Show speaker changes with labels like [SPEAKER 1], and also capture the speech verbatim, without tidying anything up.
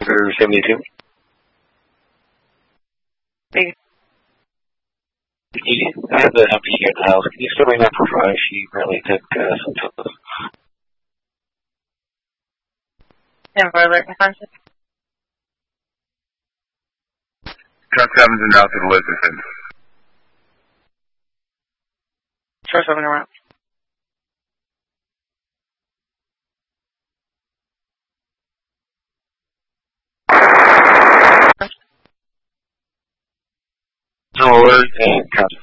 [SPEAKER 1] Cruiser seventy-two.
[SPEAKER 2] Hey.
[SPEAKER 1] I have the empty here in the house. Can you still bring that for five? She apparently took uh, some pills.
[SPEAKER 2] ten four alert responsive.
[SPEAKER 3] Truck seven's in route to the Elizabeth.
[SPEAKER 2] Truck seven around.
[SPEAKER 1] No alert and count